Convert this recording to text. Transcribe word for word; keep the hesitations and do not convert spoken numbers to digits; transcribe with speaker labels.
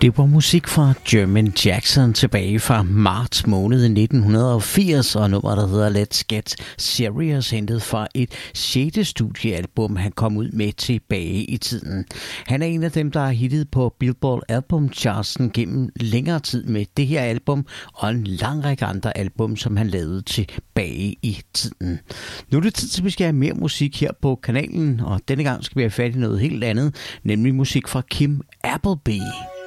Speaker 1: Det var musik fra Jermaine Jackson tilbage fra marts måned nitten firs, og nummer, der hedder Let's Get Serious, hentet fra et sjette studiealbum, han kom ud med tilbage i tiden. Han er en af dem, der har hittet på Billboard Album Chartsen gennem længere tid med det her album, og en lang række andre album, som han lavede tilbage i tiden. Nu er det tid til, at vi skal have mere musik her på kanalen, og denne gang skal vi have fat i noget helt andet, nemlig musik fra Kim Appleby.